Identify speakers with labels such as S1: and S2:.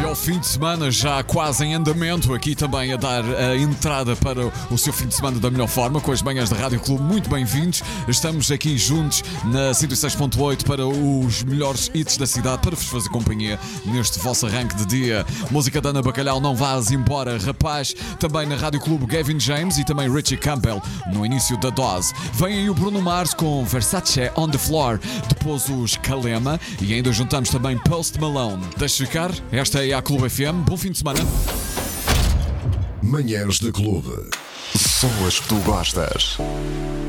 S1: o fim de semana já quase em andamento, aqui também a dar a entrada para o seu fim de semana da melhor forma, com as manhãs da Rádio Clube. Muito bem-vindos. Estamos aqui juntos na 106.8 para os melhores hits da cidade, para vos fazer companhia neste vosso arranque de dia. Música da Ana Bacalhau, Não Vás Embora, Rapaz. Também na Rádio Clube, Gavin James e também Richie Campbell no início da dose. Vem aí o Bruno Mars com Versace on the Floor. Depois os Kalema e ainda juntamos também Post Malone. Deixa ficar, esta é a Clube FM. Bom fim de semana.
S2: Manhãs da Clube.
S3: São as que tu gostas.